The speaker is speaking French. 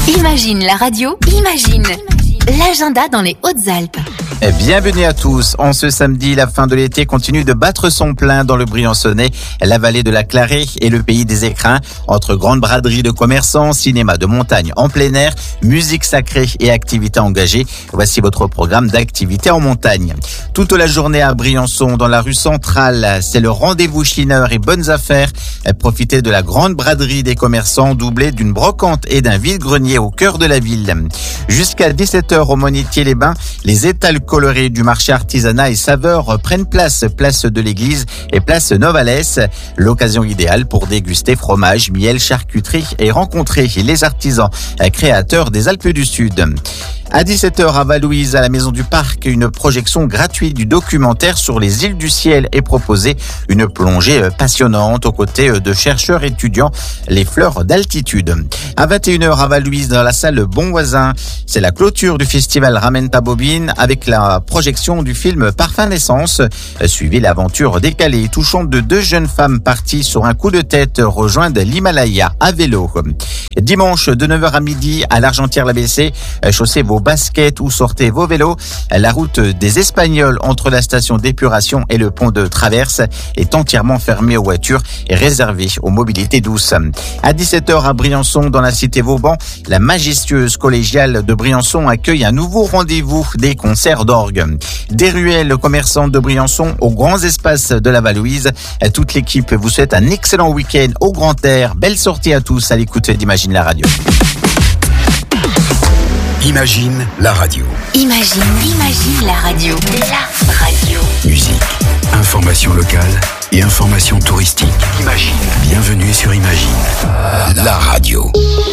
Imagine la radio, imagine l'agenda dans les Hautes-Alpes. Bienvenue à tous. En ce samedi, la fin de l'été continue de battre son plein dans le Briançonnais, la vallée de la Clarée et le pays des écrins. Entre grandes braderies de commerçants, cinéma de montagne en plein air, musique sacrée et activités engagées, voici votre programme d'activités en montagne. Toute la journée à Briançon, dans la rue centrale, c'est le rendez-vous chineur et bonnes affaires. Profitez de la grande braderie des commerçants, doublée d'une brocante et d'un vide-grenier au cœur de la ville. Jusqu'à 17h au Monetier-les-Bains, les étals colorés du marché artisanat et saveurs prennent place de l'église et place Novalès. L'occasion idéale pour déguster fromage, miel, charcuterie et rencontrer les artisans créateurs des Alpes du Sud. À 17h à Val-Louise, à la Maison du Parc, une projection gratuite du documentaire sur les îles du ciel est proposée. Une plongée passionnante aux côtés de chercheurs étudiants les fleurs d'altitude. À 21h à Val-Louise, dans la salle Bon Voisin, c'est la clôture du festival Ramène ta bobine avec la projection du film Parfum d'essence. Suivez l'aventure décalée et touchante de deux jeunes femmes parties sur un coup de tête rejoindre l'Himalaya à vélo. Dimanche de 9h à midi à l'Argentière-la-Bessée, chaussez vos baskets ou sortez vos vélos. La route des Espagnols entre la station d'épuration et le pont de Traverse est entièrement fermée aux voitures et réservée aux mobilités douces. À 17h à Briançon, dans la cité Vauban, la majestueuse collégiale de Briançon accueille un nouveau rendez-vous des concerts d'orgue. Des ruelles commerçantes de Briançon aux grands espaces de la Val-Louise. Toute l'équipe vous souhaite un excellent week-end au grand air. Belle sortie à tous à l'écoute d'Imagine la radio. Imagine la radio. Imagine la radio. La radio. Musique, information locale et information touristique. Imagine. Bienvenue sur Imagine la radio.